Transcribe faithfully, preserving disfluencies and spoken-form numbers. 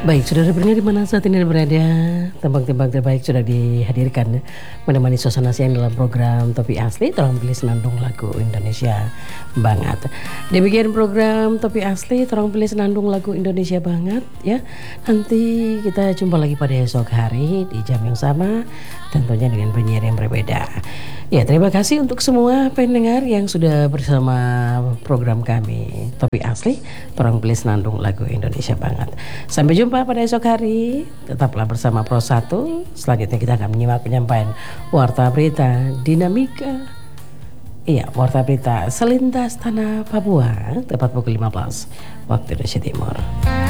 Baik, saudara pendengar di mana saat ini berada, tembang-tembang terbaik sudah dihadirkan menemani suasana siang dalam program Topi Asli, tolong pilih senandung lagu Indonesia banget. Demikian program Topi Asli, tolong pilih senandung lagu Indonesia banget ya. Nanti kita jumpa lagi pada esok hari di jam yang sama, tentunya dengan penyiar yang berbeda. Ya, terima kasih untuk semua pendengar yang sudah bersama program kami Topi Asli, tolong pilih senandung lagu Indonesia banget. Sampai jumpa pada esok hari. Tetaplah bersama Pro satu. Selanjutnya kita akan menyimak penyampaian Warta Berita Dinamika. Iya, Warta Berita Selintas Tanah Papua, tepat pukul lima belas waktu Indonesia Timur.